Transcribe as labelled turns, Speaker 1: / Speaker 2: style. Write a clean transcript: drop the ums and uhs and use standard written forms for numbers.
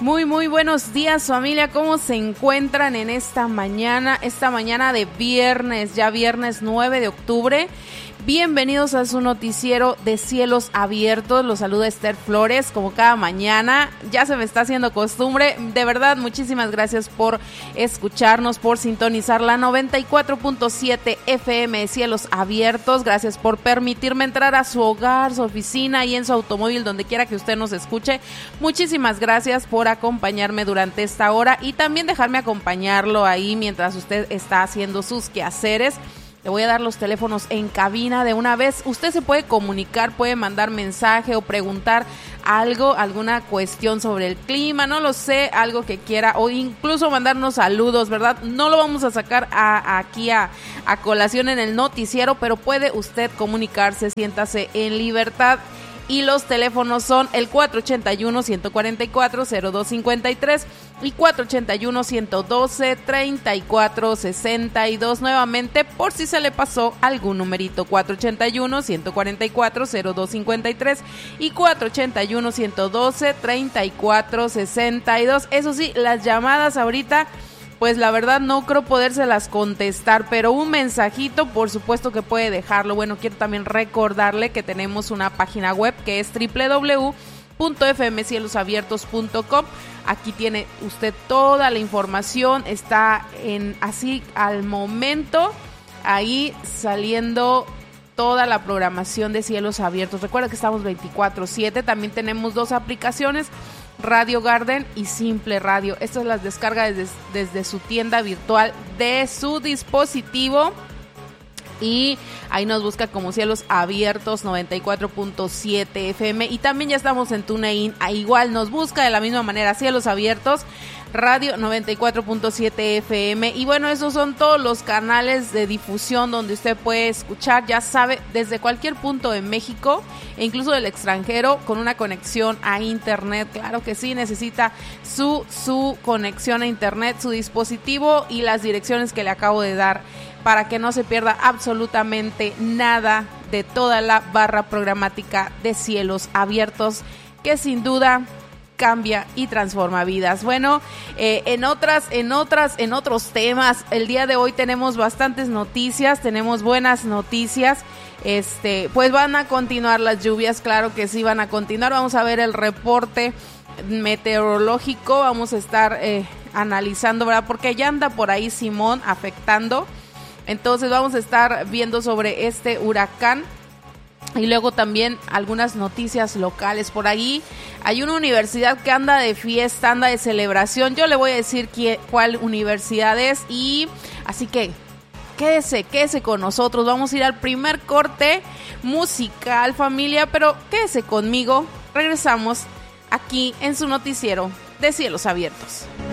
Speaker 1: Muy buenos días, familia. ¿Cómo se encuentran en esta mañana de viernes, ya viernes 9 de octubre? Bienvenidos a su noticiero de Cielos Abiertos. Los saluda Esther Flores, como cada mañana. Ya se me está haciendo costumbre. De verdad, muchísimas gracias por escucharnos, por sintonizar la 94.7 FM de Cielos Abiertos. Gracias por permitirme entrar a su hogar, su oficina y en su automóvil, donde quiera que usted nos escuche. Muchísimas gracias por acompañarme durante esta hora y también dejarme acompañarlo ahí mientras usted está haciendo sus quehaceres. Le voy a dar los teléfonos en cabina de una vez. Usted se puede comunicar, puede mandar mensaje o preguntar algo, alguna cuestión sobre el clima, no lo sé, algo que quiera, o incluso mandarnos saludos, ¿verdad? No lo vamos a sacar aquí a colación en el noticiero, pero puede usted comunicarse, siéntase en libertad. Y los teléfonos son el 481-144-0253 y 481-112-3462. Nuevamente, por si se le pasó algún numerito, 481-144-0253 y 481-112-3462. Eso sí, las llamadas ahorita, pues la verdad no creo podérselas contestar, pero un mensajito por supuesto que puede dejarlo. Bueno, quiero también recordarle que tenemos una página web que es www.fmcielosabiertos.com. Aquí tiene usted toda la información, está así al momento, ahí saliendo toda la programación de Cielos Abiertos. Recuerda que estamos 24/7, también tenemos dos aplicaciones, Radio Garden y Simple Radio. Estas las descarga desde su tienda virtual de su dispositivo y ahí nos busca como Cielos Abiertos 94.7 FM y también ya estamos en TuneIn. Ahí igual nos busca de la misma manera, Cielos Abiertos Radio 94.7 FM. Y bueno, esos son todos los canales de difusión donde usted puede escuchar, ya sabe, desde cualquier punto de México e incluso del extranjero, con una conexión a internet. Claro que sí, necesita su conexión a internet, su dispositivo y las direcciones que le acabo de dar para que no se pierda absolutamente nada de toda la barra programática de Cielos Abiertos, que sin duda cambia y transforma vidas. Bueno, en otros temas, el día de hoy tenemos bastantes noticias, tenemos buenas noticias. Pues van a continuar las lluvias, claro que sí van a continuar. Vamos a ver el reporte meteorológico, vamos a estar analizando, ¿verdad? Porque ya anda por ahí Simón afectando. Entonces vamos a estar viendo sobre este huracán. Y luego también algunas noticias locales. Por ahí hay una universidad que anda de fiesta, anda de celebración. Yo le voy a decir cuál universidad es. Y así que quédese con nosotros. Vamos a ir al primer corte musical, familia. Pero quédese conmigo. Regresamos aquí en su noticiero de Cielos Abiertos.